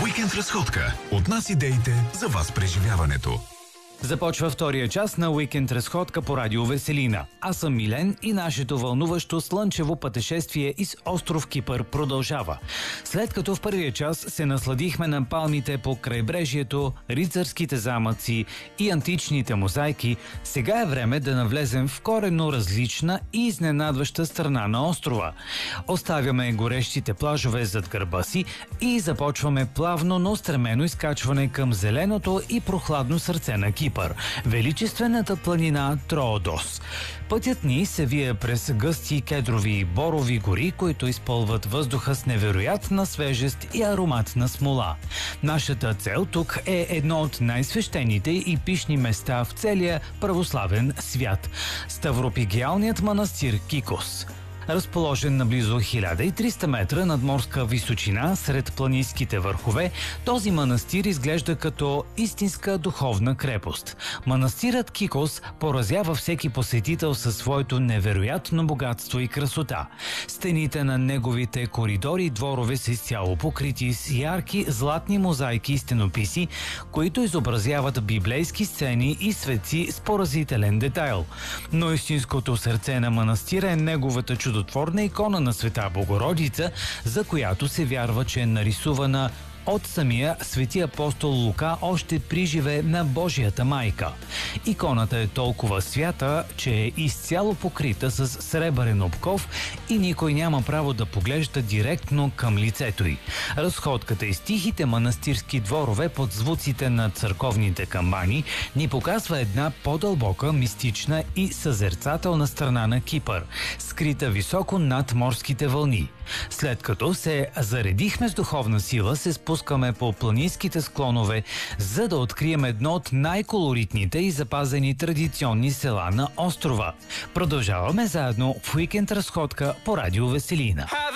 Уикенд разходка. От нас идеите за вас преживяването. Започва втория час на Уикенд разходка по радио Веселина. Аз съм Милен и нашето вълнуващо слънчево пътешествие из остров Кипър продължава. След като в първия час се насладихме на палмите по крайбрежието, рицарските замъци и античните мозайки, сега е време да навлезем в коренно различна и изненадваща страна на острова. Оставяме горещите плажове зад гърба си и започваме плавно, но стремено изкачване към зеленото и прохладно сърце на Кипър. Величествената планина Троодос. Пътят ни се вие през гъсти кедрови и борови гори, които изпълват въздуха с невероятна свежест и аромат на смола. Нашата цел тук е едно от най-свещените и пишни места в целия православен свят – Ставропигиалният манастир Кикос. Разположен на близо 1300 метра над морска височина сред планинските върхове, този манастир изглежда като истинска духовна крепост. Манастирът Кикос поразява всеки посетител със своето невероятно богатство и красота. Стените на неговите коридори и дворове са изцяло покрити с ярки златни мозайки и стенописи, които изобразяват библейски сцени и светци с поразителен детайл. Но истинското сърце на манастира е неговата чудотворна икона на Света Богородица, за която се вярва, че е нарисувана от самия свети апостол Лука още при живе на Божията майка. Иконата е толкова свята, че е изцяло покрита с сребърен обков и никой няма право да поглежда директно към лицето й. Разходката из тихите манастирски дворове под звуците на църковните камбани ни показва една по-дълбока, мистична и съзерцателна страна на Кипър, скрита високо над морските вълни. След като се заредихме с духовна сила, се спускаме по планинските склонове, за да открием едно от най-колоритните и запазени традиционни села на острова. Продължаваме заедно в Уикенд разходка по радио Веселина.